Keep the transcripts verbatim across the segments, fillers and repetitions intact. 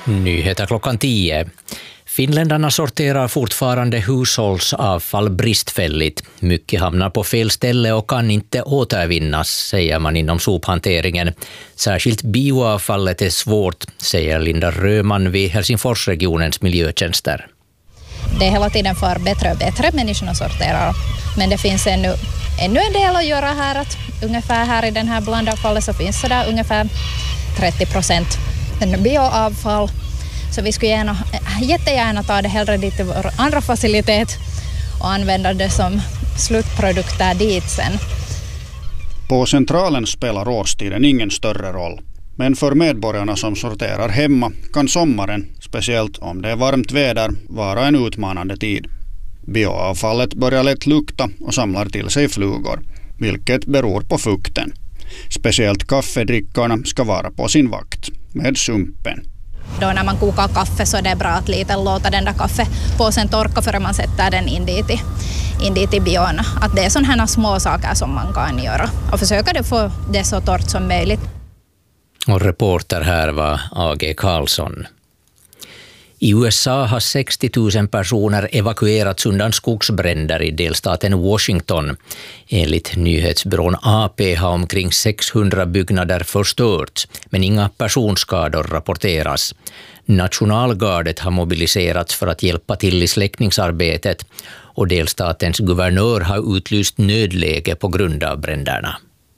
Nyheter klockan tio. Finländarna sorterar fortfarande hushållsavfall bristfälligt. Mycket hamnar på fel ställe och kan inte återvinnas, säger man inom sophanteringen. Särskilt bioavfallet är svårt, säger Linda Röman vid Helsingforsregionens miljötjänster. Det är hela tiden för bättre och bättre människorna sorterar. Men det finns ännu, ännu en del att göra här. Att ungefär här i den här blandavfallet så finns det ungefär trettio procent bioavfall. Så vi skulle gärna, jättegärna ta det hellre dit till vår andra facilitet och använda det som slutprodukter dit sen. På centralen spelar årstiden ingen större roll. Men för medborgarna som sorterar hemma kan sommaren, speciellt om det är varmt väder, vara en utmanande tid. Bioavfallet börjar lätt lukta och samlar till sig flugor, vilket beror på fukten. Speciellt kaffedrickarna ska vara på sin vakt med sumpen. Då när man kokar kaffe så är det bra att lite låta den där kaffepåsen torka före man sätter den in dit i, in dit i bion. Att det är sådana här små saker som man kan göra och försöka få det så torrt som möjligt. Och reporter här var A G Karlsson. I U S A har sextio tusen personer evakuerats undan skogsbränder i delstaten Washington. Enligt nyhetsbyrån A P har omkring sexhundra byggnader förstörts, men inga personskador rapporteras. Nationalgardet har mobiliserats för att hjälpa till i släckningsarbetet och delstatens guvernör har utlyst nödläge på grund av bränderna.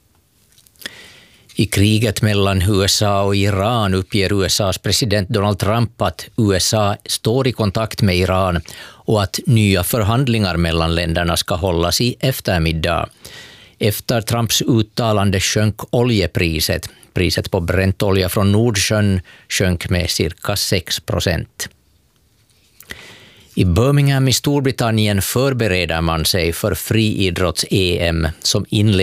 I kriget mellan U S A och Iran uppger U S A:s president Donald Trump att U S A står i kontakt med Iran och att nya förhandlingar mellan länderna ska hållas i eftermiddag. Efter Trumps uttalande sjönk oljepriset. Priset på bräntolja från Nordsjön sjönk med cirka sex procent. I Birmingham i Storbritannien förbereder man sig för friidrotts-E M som inleds